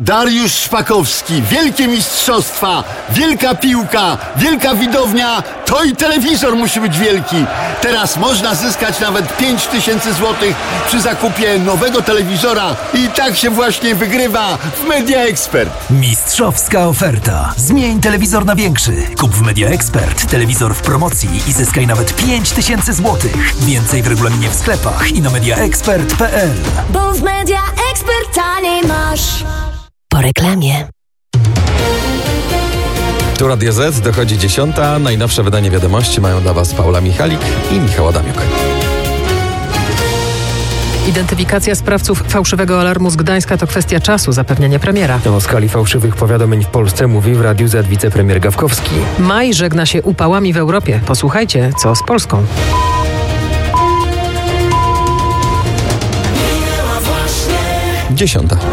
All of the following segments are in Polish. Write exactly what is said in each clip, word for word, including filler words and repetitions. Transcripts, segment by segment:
Dariusz Szpakowski, wielkie mistrzostwa, wielka piłka, wielka widownia, to i telewizor musi być wielki. Teraz można zyskać nawet pięć tysięcy złotych przy zakupie nowego telewizora i tak się właśnie wygrywa w Media Expert. Mistrzowska oferta. Zmień telewizor na większy. Kup w Media Expert telewizor w promocji i zyskaj nawet pięć tysięcy złotych. Więcej w regulaminie w sklepach i na media expert kropka p l. Bo w Media Expert taniej masz. Po reklamie. Tu Radio Z, dochodzi dziesiąta. Najnowsze wydanie wiadomości mają dla Was Paula Michalik i Michał Adamiuk. Identyfikacja sprawców fałszywego alarmu z Gdańska to kwestia czasu, zapewnienie premiera. O skali fałszywych powiadomień w Polsce mówi w Radiu Z wicepremier Gawkowski. Maj żegna się upałami w Europie. Posłuchajcie, co z Polską. Dziesiąta.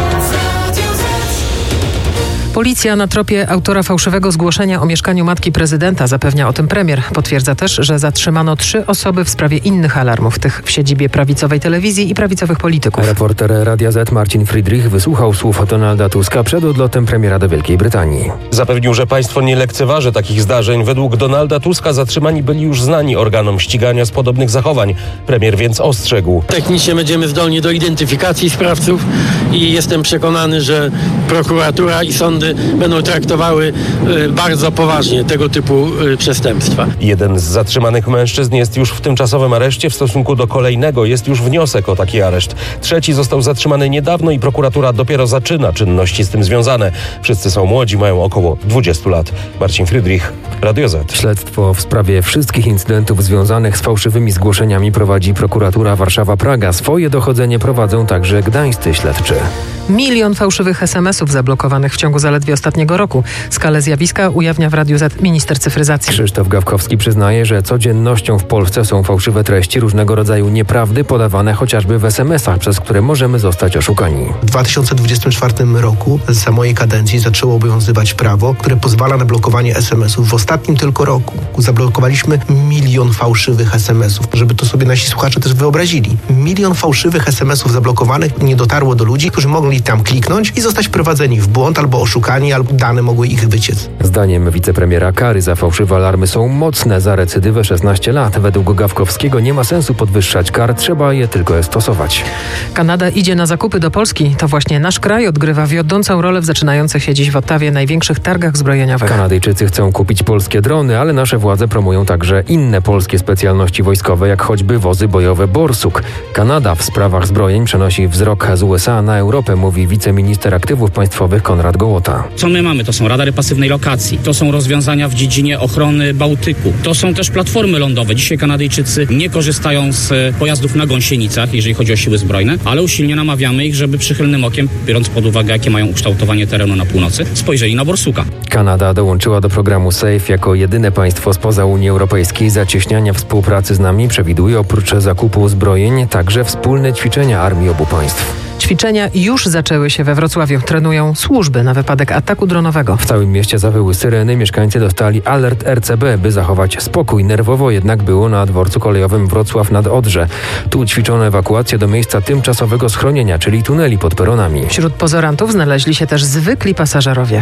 Policja na tropie autora fałszywego zgłoszenia o mieszkaniu matki prezydenta, zapewnia o tym premier. Potwierdza też, że zatrzymano trzy osoby w sprawie innych alarmów, tych w siedzibie prawicowej telewizji i prawicowych polityków. Reporter Radia Z Marcin Friedrich wysłuchał słów Donalda Tuska przed odlotem premiera do Wielkiej Brytanii. Zapewnił, że państwo nie lekceważy takich zdarzeń. Według Donalda Tuska zatrzymani byli już znani organom ścigania z podobnych zachowań. Premier więc ostrzegł. Technicznie będziemy zdolni do identyfikacji sprawców i jestem przekonany, że prokuratura i sądy będą traktowały y, bardzo poważnie tego typu y, przestępstwa. Jeden z zatrzymanych mężczyzn jest już w tymczasowym areszcie. W stosunku do kolejnego jest już wniosek o taki areszt. Trzeci został zatrzymany niedawno i prokuratura dopiero zaczyna czynności z tym związane. Wszyscy są młodzi, mają około dwudziestu lat. Marcin Friedrich, Radio Z. Śledztwo w sprawie wszystkich incydentów związanych z fałszywymi zgłoszeniami prowadzi prokuratura Warszawa-Praga. Swoje dochodzenie prowadzą także gdańscy śledczy. Milion fałszywych es em esów zablokowanych w ciągu zaledwie ostatniego roku. Skalę zjawiska ujawnia w Radiu Z minister cyfryzacji. Krzysztof Gawkowski przyznaje, że codziennością w Polsce są fałszywe treści, różnego rodzaju nieprawdy podawane chociażby w es em esach, przez które możemy zostać oszukani. W dwa tysiące dwudziestym czwartym roku za mojej kadencji zaczęło obowiązywać prawo, które pozwala na blokowanie es em esów. W ostatnim tylko roku zablokowaliśmy milion fałszywych es em esów. Żeby to sobie nasi słuchacze też wyobrazili. Milion fałszywych es em esów zablokowanych nie dotarło do ludzi, którzy mogli tam kliknąć i zostać prowadzeni w błąd albo oszukani, albo dane mogły ich wyciec. Zdaniem wicepremiera kary za fałszywe alarmy są mocne, za recydywę szesnaście lat. Według Gawkowskiego nie ma sensu podwyższać kar, trzeba je tylko stosować. Kanada idzie na zakupy do Polski. To właśnie nasz kraj odgrywa wiodącą rolę w zaczynających się dziś w Ottawie największych targach zbrojeniowych. Kanadyjczycy chcą kupić polskie drony, ale nasze władze promują także inne polskie specjalności wojskowe, jak choćby wozy bojowe Borsuk. Kanada w sprawach zbrojeń przenosi wzrok z u es a na Europę, mówi wiceminister aktywów państwowych Konrad Gołota. Co my mamy? To są radary pasywnej lokacji, to są rozwiązania w dziedzinie ochrony Bałtyku, to są też platformy lądowe. Dzisiaj Kanadyjczycy nie korzystają z pojazdów na gąsienicach, jeżeli chodzi o siły zbrojne, ale usilnie namawiamy ich, żeby przychylnym okiem, biorąc pod uwagę, jakie mają ukształtowanie terenu na północy, spojrzeli na Borsuka. Kanada dołączyła do programu SAFE jako jedyne państwo spoza Unii Europejskiej. Zacieśniania współpracy z nami przewiduje oprócz zakupu zbrojeń także wspólne ćwiczenia armii obu państw. Ćwiczenia już zaczęły się we Wrocławiu. Trenują służby na wypadek ataku dronowego. W całym mieście zawyły syreny. Mieszkańcy dostali alert er ce be, by zachować spokój. Nerwowo jednak było na dworcu kolejowym Wrocław nad Odrze. Tu ćwiczono ewakuację do miejsca tymczasowego schronienia, czyli tuneli pod peronami. Wśród pozorantów znaleźli się też zwykli pasażerowie.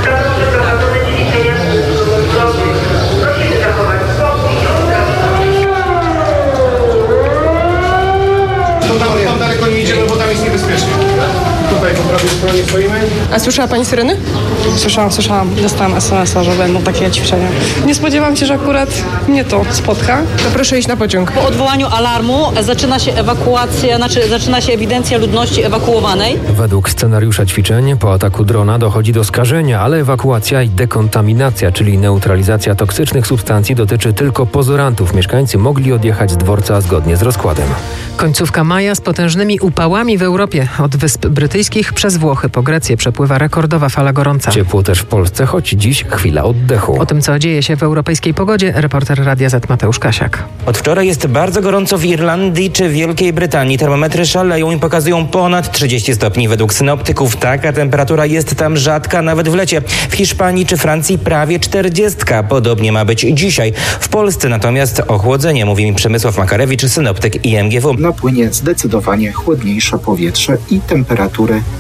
A słyszała pani syreny? Słyszałam, słyszałam. Dostałam es em es a, że będą takie ćwiczenia. Nie spodziewałam się, że akurat mnie to spotka. To proszę iść na pociąg. Po odwołaniu alarmu zaczyna się ewakuacja, znaczy zaczyna się ewidencja ludności ewakuowanej. Według scenariusza ćwiczeń po ataku drona dochodzi do skażenia, ale ewakuacja i dekontaminacja, czyli neutralizacja toksycznych substancji, dotyczy tylko pozorantów. Mieszkańcy mogli odjechać z dworca zgodnie z rozkładem. Końcówka maja z potężnymi upałami w Europie. Od Wysp Brytyjskich przez Włochy po Grecję przepływa rekordowa fala gorąca. Ciepło też w Polsce, choć dziś chwila oddechu. O tym, co dzieje się w europejskiej pogodzie, reporter Radia Z Mateusz Kasiak. Od wczoraj jest bardzo gorąco w Irlandii czy Wielkiej Brytanii. Termometry szaleją i pokazują ponad trzydzieści stopni. Według synoptyków taka temperatura jest tam rzadka nawet w lecie. W Hiszpanii czy Francji prawie czterdziestka. Podobnie ma być dzisiaj. W Polsce natomiast ochłodzenie, mówi mi Przemysław Makarewicz, synoptyk I M G W. Napłynie zdecydowanie chłodniejsze powietrze i temperatury wyraźnie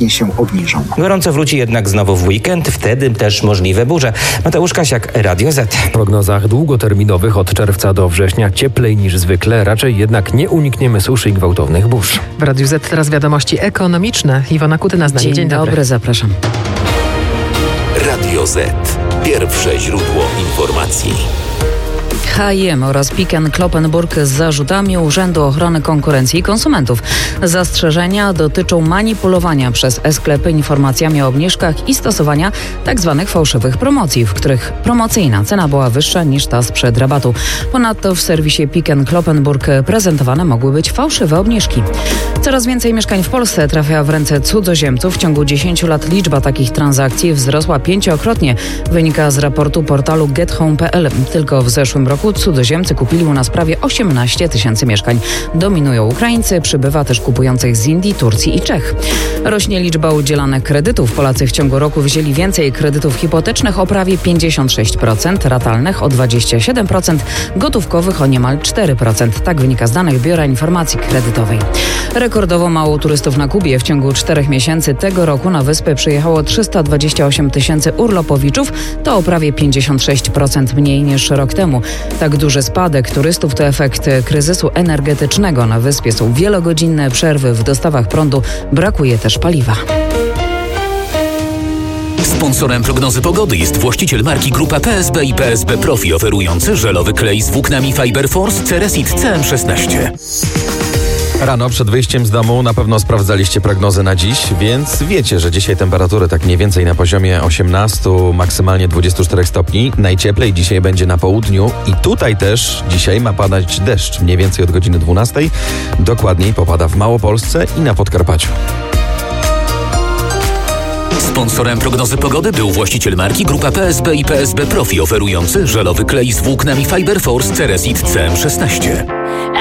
znacznie się obniżą. Gorąco wróci jednak znowu w weekend, wtedy też możliwe burze. Mateusz Kasiak, Radio Z. W prognozach długoterminowych od czerwca do września cieplej niż zwykle, raczej jednak nie unikniemy suszy i gwałtownych burz. W Radiu Z teraz wiadomości ekonomiczne. Iwona Kutyna z nami. Dzień, Dzień dobry. dobry, zapraszam. Radio Z. Pierwsze źródło informacji. H i M oraz Piken Kloppenburg z zarzutami Urzędu Ochrony Konkurencji i Konsumentów. Zastrzeżenia dotyczą manipulowania przez e-sklepy informacjami o obniżkach i stosowania tzw. fałszywych promocji, w których promocyjna cena była wyższa niż ta sprzed rabatu. Ponadto w serwisie Piken Kloppenburg prezentowane mogły być fałszywe obniżki. Coraz więcej mieszkań w Polsce trafia w ręce cudzoziemców. W ciągu dziesięciu lat liczba takich transakcji wzrosła pięciokrotnie. Wynika z raportu portalu get home kropka p l. Tylko w zeszłym roku cudzoziemcy kupili u nas prawie osiemnaście tysięcy mieszkań. Dominują Ukraińcy, przybywa też kupujących z Indii, Turcji i Czech. Rośnie liczba udzielanych kredytów. Polacy w ciągu roku wzięli więcej kredytów hipotecznych o prawie pięćdziesiąt sześć procent, ratalnych o dwadzieścia siedem procent, gotówkowych o niemal cztery procent. Tak wynika z danych Biura Informacji Kredytowej. Rekordowo mało turystów na Kubie. W ciągu czterech miesięcy tego roku na wyspę przyjechało trzysta dwadzieścia osiem tysięcy urlopowiczów. To o prawie pięćdziesiąt sześć procent mniej niż rok temu. Tak duży spadek turystów to efekt kryzysu energetycznego. Na wyspie są wielogodzinne przerwy w dostawach prądu. Brakuje też paliwa. Sponsorem prognozy pogody jest właściciel marki Grupa P S B i P S B Profi, oferujący żelowy klej z włóknami Fiber Force Ceresit C M szesnaście. Rano przed wyjściem z domu na pewno sprawdzaliście prognozy na dziś, więc wiecie, że dzisiaj temperatury tak mniej więcej na poziomie osiemnaście, maksymalnie dwadzieścia cztery stopni. Najcieplej dzisiaj będzie na południu i tutaj też dzisiaj ma padać deszcz, mniej więcej od godziny dwunastej. Dokładniej popada w Małopolsce i na Podkarpaciu. Sponsorem prognozy pogody był właściciel marki Grupa P S B i P S B Profi, oferujący żelowy klej z włóknami Fiber Force Ceresit C M szesnaście.